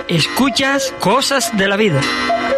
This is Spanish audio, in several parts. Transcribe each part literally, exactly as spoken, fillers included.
Escuchas Cosas de la Vida.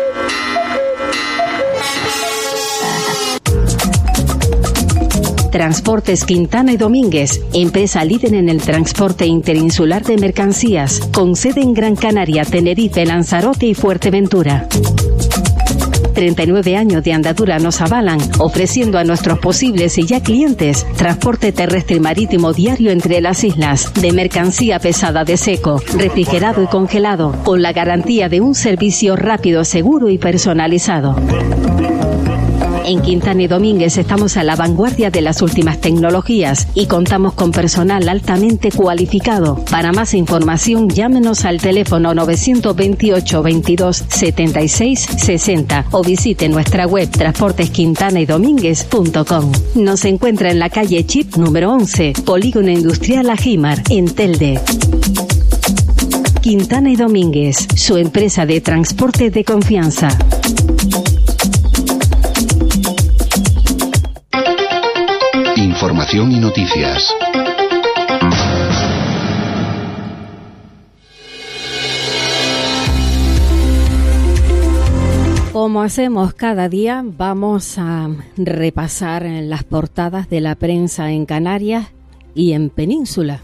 Transportes Quintana y Domínguez, empresa líder en el transporte interinsular de mercancías, con sede en Gran Canaria, Tenerife, Lanzarote y Fuerteventura. treinta y nueve años de andadura nos avalan, ofreciendo a nuestros posibles y ya clientes transporte terrestre y marítimo diario entre las islas, de mercancía pesada de seco, refrigerado y congelado, con la garantía de un servicio rápido, seguro y personalizado. En Quintana y Domínguez estamos a la vanguardia de las últimas tecnologías y contamos con personal altamente cualificado. Para más información, llámenos al teléfono novecientos veintiocho, veintidós, setenta y seis, sesenta o visite nuestra web transportes quintana y domínguez punto com. Nos encuentra en la calle Chip número once, Polígono Industrial Ajimar, en Telde. Quintana y Domínguez, su empresa de transporte de confianza. Información y noticias. Como hacemos cada día, vamos a repasar las portadas de la prensa en Canarias y en Península.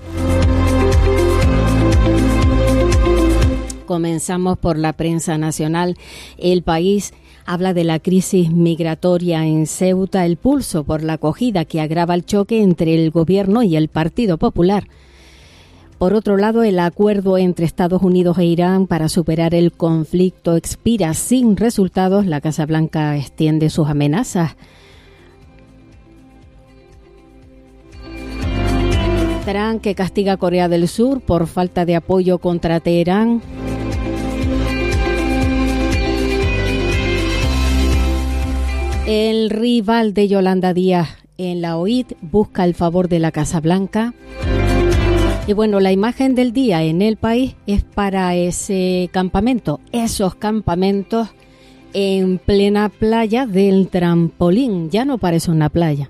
Comenzamos por la prensa nacional. El País habla de la crisis migratoria en Ceuta, el pulso por la acogida que agrava el choque entre el gobierno y el Partido Popular. Por otro lado, el acuerdo entre Estados Unidos e Irán para superar el conflicto expira sin resultados. La Casa Blanca extiende sus amenazas. Trump, que castiga a Corea del Sur por falta de apoyo contra Teherán. El rival de Yolanda Díaz en la O I T busca el favor de la Casa Blanca. Y bueno, la imagen del día en El País es para ese campamento, esos campamentos en plena playa del Trampolín. Ya no parece una playa.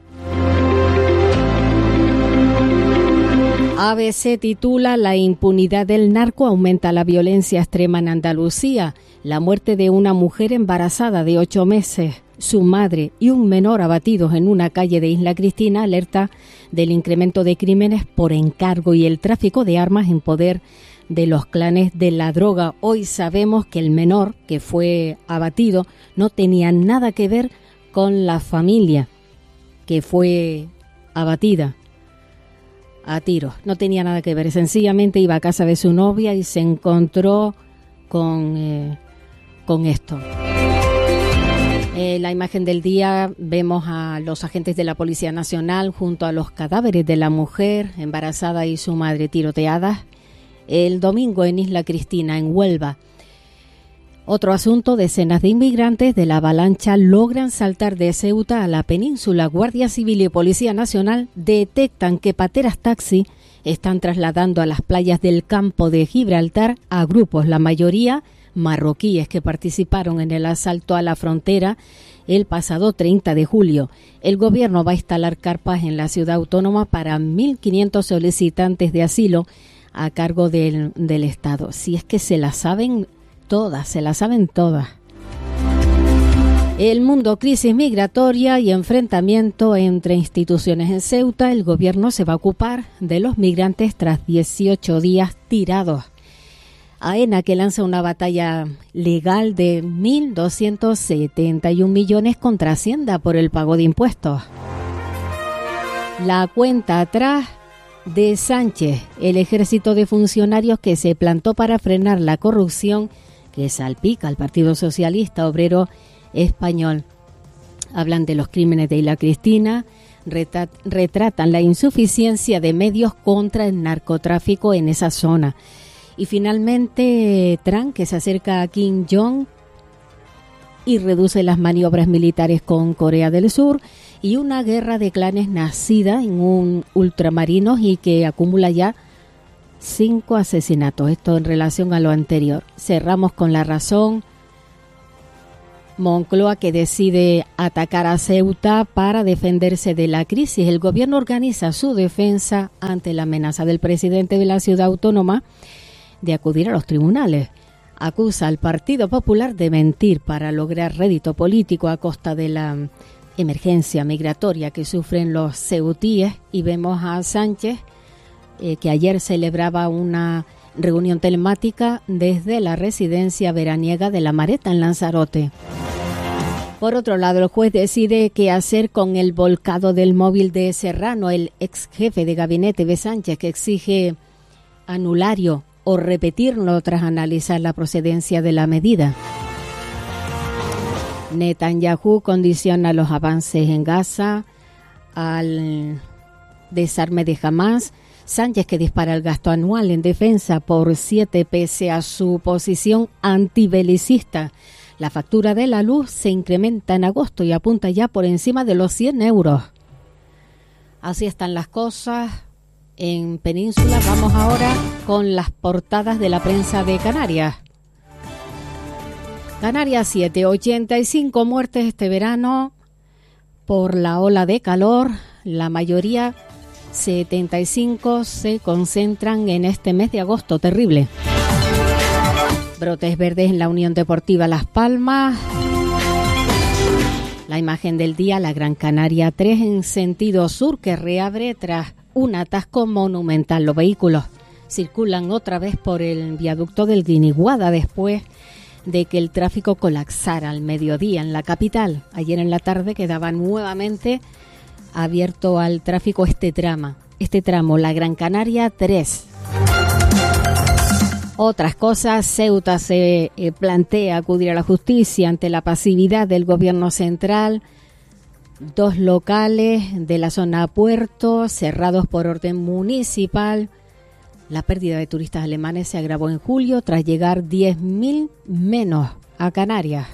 A B C titula: La impunidad del narco aumenta la violencia extrema en Andalucía. La muerte de una mujer embarazada de ocho meses, su madre y un menor abatidos en una calle de Isla Cristina alerta del incremento de crímenes por encargo y el tráfico de armas en poder de los clanes de la droga. Hoy sabemos que el menor que fue abatido no tenía nada que ver con la familia que fue abatida a tiros. No tenía nada que ver. Sencillamente iba a casa de su novia y se encontró con, eh, con esto. En la imagen del día vemos a los agentes de la Policía Nacional junto a los cadáveres de la mujer embarazada y su madre tiroteadas el domingo en Isla Cristina, en Huelva. Otro asunto: decenas de inmigrantes de la avalancha logran saltar de Ceuta a la península. Guardia Civil y Policía Nacional detectan que pateras taxi están trasladando a las playas del campo de Gibraltar a grupos, la mayoría marroquíes, que participaron en el asalto a la frontera el pasado treinta de julio. El gobierno va a instalar carpas en la ciudad autónoma para mil quinientos solicitantes de asilo a cargo del, del Estado. Si es que se las saben todas, se las saben todas. El Mundo: crisis migratoria y enfrentamiento entre instituciones en Ceuta. El gobierno se va a ocupar de los migrantes tras dieciocho días tirados. AENA, que lanza una batalla legal de mil doscientos setenta y un millones contra Hacienda por el pago de impuestos. La cuenta atrás de Sánchez: el ejército de funcionarios que se plantó para frenar la corrupción que salpica al Partido Socialista Obrero Español. Hablan de los crímenes de Isla Cristina, retratan la insuficiencia de medios contra el narcotráfico en esa zona. Y finalmente, Trump, que se acerca a Kim Jong y reduce las maniobras militares con Corea del Sur, y una guerra de clanes nacida en un ultramarinos y que acumula ya cinco asesinatos. Esto en relación a lo anterior. Cerramos con La Razón. Moncloa, que decide atacar a Ceuta para defenderse de la crisis. El gobierno organiza su defensa ante la amenaza del presidente de la ciudad autónoma de acudir a los tribunales. acusa al Partido Popular de mentir para lograr rédito político a costa de la emergencia migratoria que sufren los ceutíes, y vemos a Sánchez eh, que ayer celebraba una reunión telemática desde la residencia veraniega de La Mareta en Lanzarote. Por otro lado, el juez decide qué hacer con el volcado del móvil de Serrano, el ex jefe de gabinete de Sánchez, que exige anulario o repetirlo tras analizar la procedencia de la medida. Netanyahu condiciona los avances en Gaza al desarme de Hamás. Sánchez, que dispara el gasto anual en defensa por siete pese a su posición antibelicista. La factura de la luz se incrementa en agosto y apunta ya por encima de los cien euros. Así están las cosas en Península. Vamos ahora con las portadas de la prensa de Canarias. Canarias siete, ochenta y cinco muertes este verano por la ola de calor. La mayoría, setenta y cinco, se concentran en este mes de agosto terrible. Brotes verdes en la Unión Deportiva Las Palmas. La imagen del día, la Gran Canaria tres en sentido sur, que reabre tras un atasco monumental. Los vehículos circulan otra vez por el viaducto del Guiniguada después de que el tráfico colapsara al mediodía en la capital. Ayer en la tarde quedaba nuevamente abierto al tráfico este tramo, este tramo, la Gran Canaria tres. Otras cosas, Ceuta se eh, plantea acudir a la justicia ante la pasividad del gobierno central. Dos locales de la zona puerto cerrados por orden municipal. La pérdida de turistas alemanes se agravó en julio tras llegar diez mil menos a Canarias.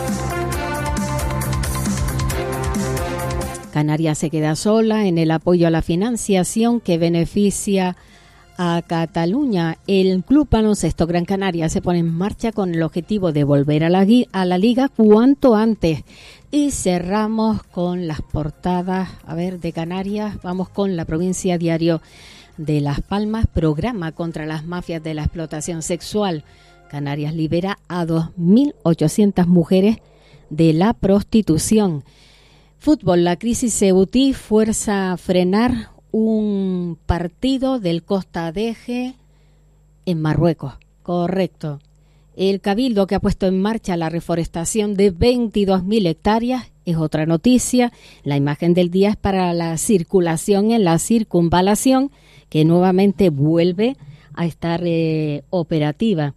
Canarias se queda sola en el apoyo a la financiación que beneficia a Cataluña. El Club Baloncesto Gran Canaria se pone en marcha con el objetivo de volver a la, a la liga cuanto antes. Y cerramos con las portadas, a ver, de Canarias. Vamos con La Provincia, Diario de Las Palmas. Programa contra las mafias de la explotación sexual. Canarias libera a dos mil ochocientas mujeres de la prostitución. Fútbol, la crisis ceutí fuerza a frenar un partido del Costa Deje en Marruecos. Correcto. El Cabildo, que ha puesto en marcha la reforestación de veintidós mil hectáreas, es otra noticia. La imagen del día es para la circulación en la circunvalación, que nuevamente vuelve a estar eh, operativa.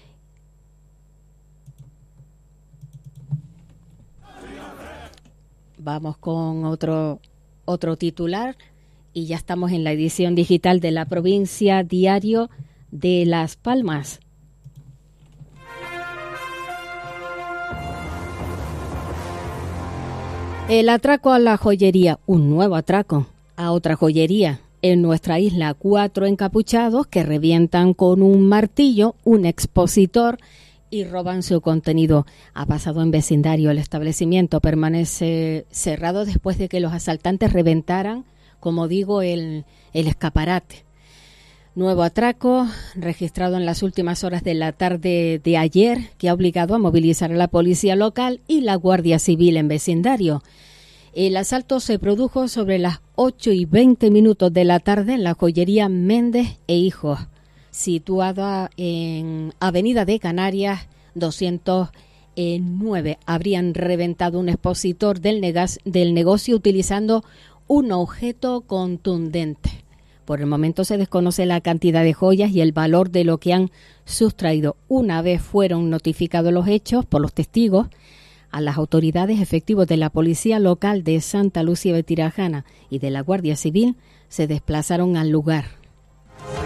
Vamos con otro, otro titular. Y ya estamos en la edición digital de La Provincia, Diario de Las Palmas. El atraco a la joyería, un nuevo atraco a otra joyería. En nuestra isla, cuatro encapuchados que revientan con un martillo un expositor y roban su contenido. Ha pasado en vecindario. El establecimiento permanece cerrado después de que los asaltantes reventaran, como digo, el, el escaparate. Nuevo atraco registrado en las últimas horas de la tarde de ayer, que ha obligado a movilizar a la policía local y la Guardia Civil en vecindario. El asalto se produjo sobre las ocho y veinte minutos de la tarde en la joyería Méndez e Hijos, situada en Avenida de Canarias doscientos nueve. Habrían reventado un expositor del, negas, del negocio utilizando un objeto contundente. Por el momento se desconoce la cantidad de joyas y el valor de lo que han sustraído. Una vez fueron notificados los hechos por los testigos, a las autoridades, efectivos de la Policía Local de Santa Lucía de Tirajana y de la Guardia Civil se desplazaron al lugar.